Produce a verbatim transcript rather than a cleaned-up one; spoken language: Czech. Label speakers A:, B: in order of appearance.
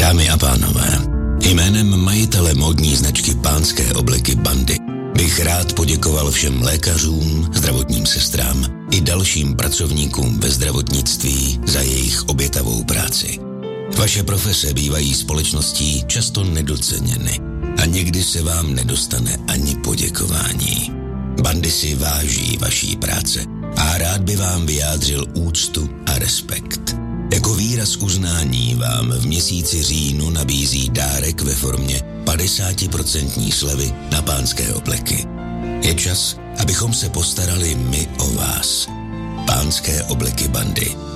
A: Dámy a pánové, jménem majitele módní značky Pánské obleky Bandy bych rád poděkoval všem lékařům, zdravotním sestrám i dalším pracovníkům ve zdravotnictví za jejich obětavou práci. Vaše profese bývají společností často nedoceněny a někdy se vám nedostane ani poděkování. Bandy si váží vaší práce a rád by vám vyjádřil úctu a respekt. Jako výraz uznání vám v měsíci říjnu nabízí dárek ve formě padesát procent slevy na Pánské obleky. Je čas, abychom se postarali my o vás. Pánské obleky Bandy.